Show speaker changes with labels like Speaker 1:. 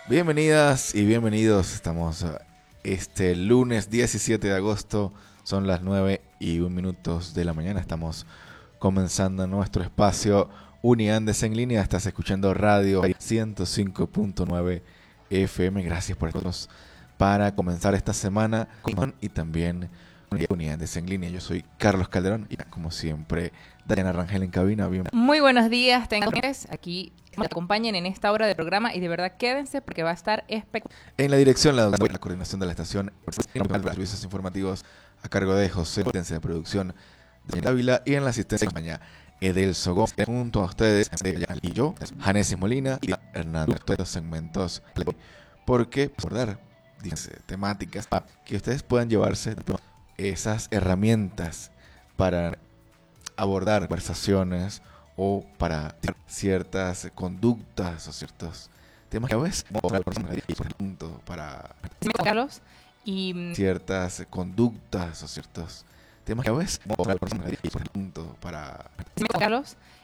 Speaker 1: Bienvenidas y bienvenidos. Estamos este lunes 17 de agosto. Son las 9:01 de la mañana. Estamos comenzando nuestro espacio Uniandes en línea. Estás escuchando Radio 105.9 FM. Gracias por estarnos para comenzar esta semana y también Uniandes en línea. Yo soy Carlos Calderón y como siempre, Dayana Rangel en cabina.
Speaker 2: Muy buenos días, tengan ustedes aquí. Me acompañen en esta hora de programa y de verdad quédense porque va a estar espectacular.
Speaker 1: En la dirección, la coordinación de la estación, los servicios informativos a cargo de José de producción de Dávila y en la asistencia de España, Edelso Gómez, junto a ustedes y yo, Janesis Molina y Hernando. Todos los segmentos, porque abordar temáticas que ustedes puedan llevarse esas herramientas para abordar conversaciones o para ciertas conductas o ciertos temas que a veces para
Speaker 2: Carlos y
Speaker 1: ciertas conductas o ciertos temas que a veces para
Speaker 2: Carlos